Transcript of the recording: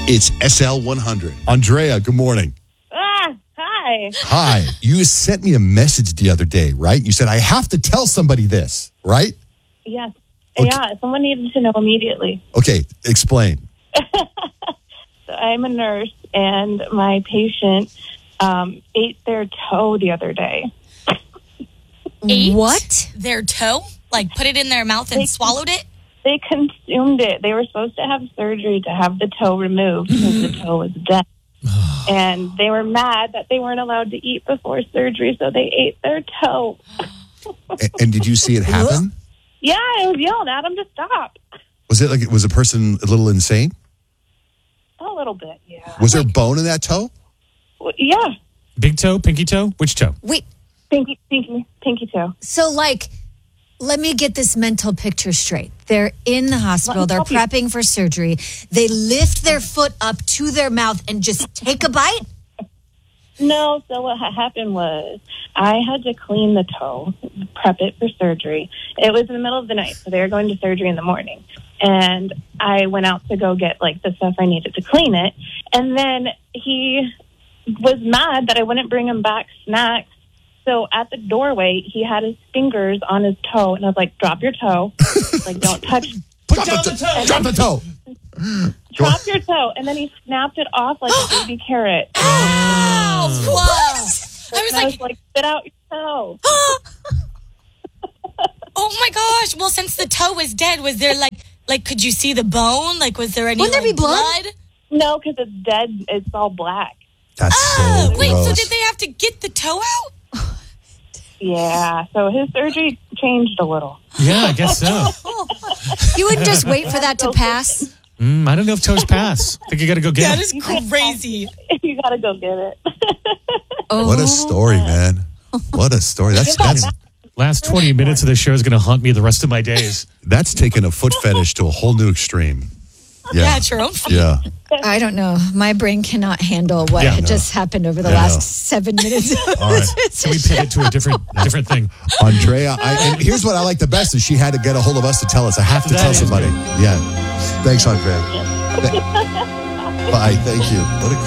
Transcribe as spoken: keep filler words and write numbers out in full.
It's S L one hundred. Andrea, good morning. Ah, hi. Hi. You sent me a message the other day, right? You said, I have to tell somebody this, right? Yes. Okay. Yeah, someone needed to know immediately. Okay, explain. So I'm a nurse, and my patient um, ate their toe the other day. Ate What? their toe? Like put it in their mouth and They- swallowed it? They consumed it. They were supposed to have surgery to have the toe removed because the toe was dead. And they were mad that they weren't allowed to eat before surgery, so they ate their toe. A- and did you see it happen? Yeah, I was yelling at them to stop. Was it like, was a person a little insane? A little bit, yeah. Was there bone in that toe? Well, yeah, Big toe, pinky toe? Which toe? Wait, pinky, pinky, pinky toe. so like, let me get this mental picture straight. They're in the hospital. Let me They're help you. prepping for surgery. They lift their foot up to their mouth and just take a bite? No, so what ha- happened was I had to clean the toe, prep it for surgery. It was in the middle of the night, so they were going to surgery in the morning. And I went out to go get, like, the stuff I needed to clean it. And then he was mad that I wouldn't bring him back snacks. So at the doorway, he had his fingers on his toe, and I was like, drop your toe. Like, don't touch. Drop the, toe. Drop the toe. Drop your toe. And then he snapped it off like a baby carrot. Oh, whoa. I was And I like, was like, spit out your toe. oh my gosh. Well, since the toe was dead, was there like, like, could you see the bone? Like, was there any Wouldn't there like, be blood? No, because it's dead. It's all black. That's Oh, so wait, gross. so did they have to get the toe out? Yeah, so his surgery changed a little. Yeah, I guess so. You wouldn't just wait for that to pass? Mm, I don't know if toes pass. I think you got to go get That it. is crazy. You gotta go get it. Oh, What a story, man. What a story. That's that's Last twenty minutes of the show is going to haunt me the rest of my days. that's taking a foot fetish to a whole new extreme. Yeah, Yeah. it's your own fault. Yeah. I don't know. My brain cannot handle what Yeah, had no. just happened over the Yeah, last no. seven minutes. All right. Can we pivot to a different different thing? Andrea, I, and here's what I like the best is she had to get a hold of us to tell us. I have to That tell is somebody. Yeah. Thanks, Andrea. Th- Bye. Thank you. What a